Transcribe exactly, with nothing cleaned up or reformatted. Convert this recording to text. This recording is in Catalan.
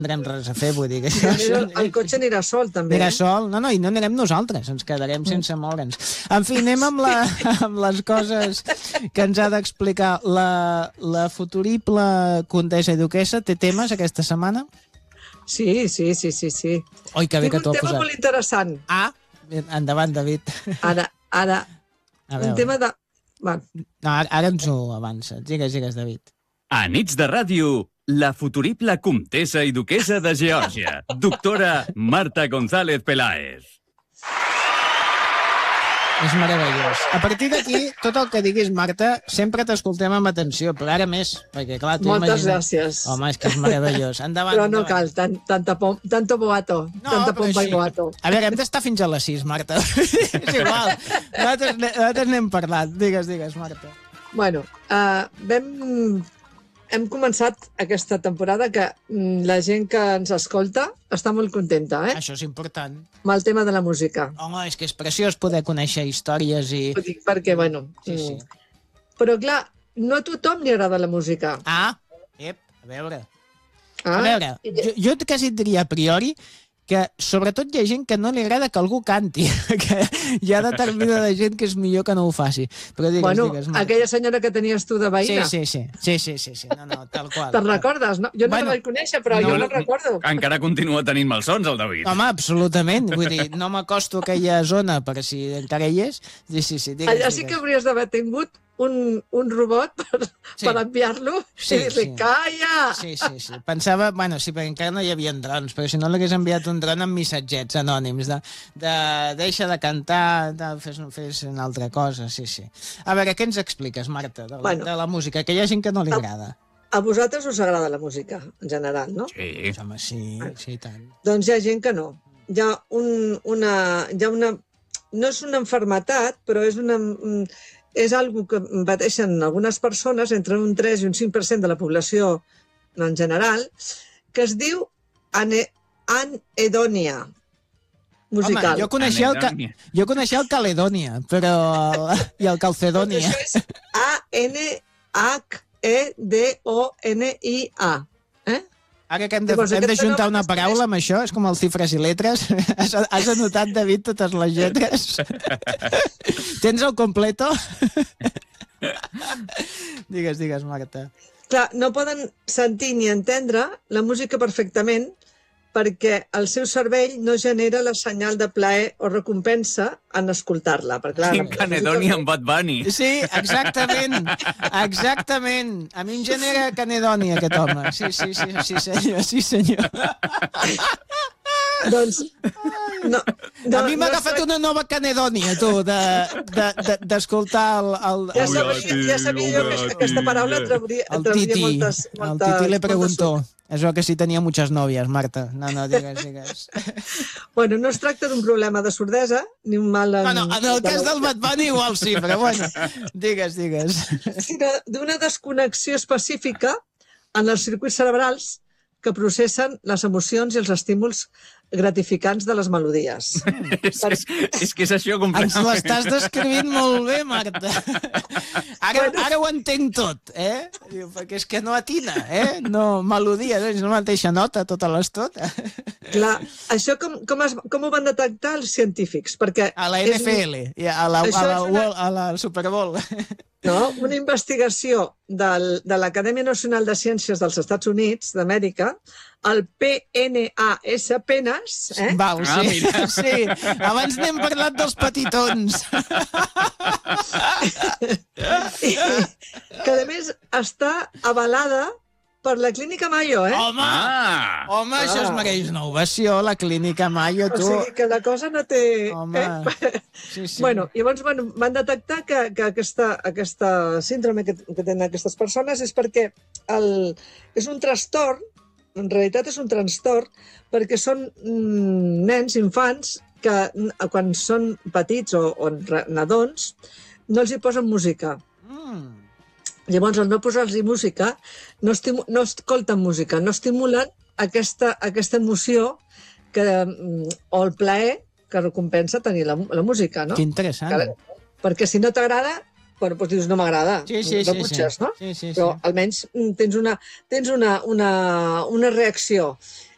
tindrem res a fer, vull dir que... El, el cotxe anirà sol, també. Anirà eh? sol, no, no, i no anirem nosaltres, ens quedarem sense moure'ns. En fi, anem amb, la, amb les coses que ens ha d'explicar la, la futurible Comtessa i Duquessa. Té temes aquesta setmana? Sí, sí, sí, sí, sí. Oi, que bé que t'ho ha Tinc un tema posat. molt interessant. Ah, endavant, David. Ara, ara, un tema de... Bueno. No, ara, ara ens ho avança. Digues, digues, David. A nits de ràdio, la futurible comtessa i duquessa de Geòrgia, doctora Marta González Peláez. És meravellós. A partir d'aquí, tot el que diguis, Marta, sempre t'escoltem amb atenció, però ara més, perquè clar... Moltes imagina... gràcies. Home, és que és meravellós. Endavant, Però no endavant. cal, tant, tanta pom, tanto boato, No, tanta però pompa sí. i boato. A veure, hem d'estar fins a les sis, Marta. És igual. Nosaltres, nosaltres n'hem parlat. Digues, digues, Marta. Bueno, uh, vam... Hem començat aquesta temporada que mm, la gent que ens escolta està molt contenta, eh? Això és important. Amb el tema de la música. Home, és que és preciós poder conèixer històries i... Ho dic perquè, bueno... Sí, sí. Mm. Però, clar, no a tothom li agrada la música. Ah, ep, a veure. Ah? A veure, jo, jo quasi et diria a priori que sobretot hi ha gent que no li agrada que algú canti, que hi ha determinada gent que és millor que no ho faci. Però digues, Bueno, digues, Marta. aquella senyora que tenies tu de veïna. Sí, sí, sí, sí, sí, sí, sí. No, no, tal qual. Te'n recordes? No? Jo no Bueno, la vaig conèixer, però no, jo la recordo. Encara continua tenint malsons, el David. Home, absolutament. Vull dir, no m'acosto a aquella zona per si encara hi és. Sí, sí, sí. Digues, Allà sí que digues. hauries d'haver tingut un, un robot per, Sí. per enviar-lo Sí, i dir-li, sí. calla! Sí, sí, sí. Pensava, bueno, sí, perquè encara no hi havia drons, però si no l'hagués enviat un dron amb missatgets anònims de, de deixa de cantar, de, fes, fes una altra cosa, sí, sí. A veure, què ens expliques, Marta, de la, Bueno. de la música? Que hi ha gent que no li agrada. A vosaltres us agrada la música, en general, no? Sí. Home, sí, sí, i tant. Doncs hi ha gent que no. Hi ha, un, una, hi ha una... No és una enfermetat, però és una... És algo que pateixen algunes persones, entre un tres i un cinc per cent de la població en general, que es diu ane, anhedònia musical. Home, jo coneixia, el, ca, Anhedònia. jo coneixia el Caledònia, però... El, i el Calcedònia. Això és A N H E D O N I A. Eh? Ara que hem de, Llavors, hem aquest d'ajuntar fenomen una es paraula amb això, és com els xifres i letres. Has, has anotat, David, totes les lletres? Tens el completo? Digues, digues, Marta. Clar, no poden sentir ni entendre la música perfectament perquè el seu cervell no genera la senyal de plaer o recompensa en escoltar-la. Perquè, clar, Tinc Canedònia amb Bad Bunny. Sí, exactament, exactament. A mi em genera Canedònia, aquest home. Sí, sí, sí, sí, senyor, sí, senyor. Doncs... No, no, A mi m'ha no agafat es una nova Canedònia, tu, d'escoltar de, de, el, el, Ja el, sabia, ja sabia jo que aquesta paraula trauria, el trauria Titi. moltes, El moltes, Titi le moltes preguntó. Eso que si tenia muchas novias, Marta. No, no, digues, digues. Bueno, no es tracta d'un problema de sordesa, ni un mal... En, Bueno, en el cas del Bad Bunny igual sí, però bueno, digues, digues. sinó d'una desconnexió específica en els circuits cerebrals que processen les emocions i els estímuls gratificants de les melodies. és, és, és que és això Ens completament. l'estàs descrivint molt bé, Marta. Ara, ara ho entenc tot, eh? Diu, perquè és que no atina, eh? No, melodia, és la mateixa nota tota l'estona. Clar, això com, com, es, com ho van detectar els científics? Perquè A la N F L, i a la, a Això la, és una- a la Super Bowl. no, una investigació del, de l'Acadèmia Nacional de Ciències dels Estats Units d'Amèrica, el P N A S, penes, eh? Val, Ah, sí, mira. sí. Abans n'hem parlat dels petitons. I, que a més està avalada per la Clínica Mayo, eh? Home, Ah! home, això es Ah. mereix una ovació, la Clínica Mayo, O tu. sigui que la cosa no té... Home, Eh? sí, sí. Bueno, llavors van, van detectar que, que aquesta, aquesta síndrome que, que tenen aquestes persones és perquè el, és un trastorn, en realitat és un trastorn, perquè són mm, nens, infants, que mm, quan són petits o, o nadons no els hi posen música. Mm. Llavors, al no posar-los música, no, estimu no escolten música, no estimulen aquesta, aquesta emoció que, mm, o el plaer que recompensa tenir la, la música, no? Que interessant. Que, perquè si no t'agrada, bueno, doncs dius, no m'agrada, Sí, sí, no sí, butxes, sí. no? Sí, sí, sí. Però almenys mm, tens una, tens una, una, una reacció.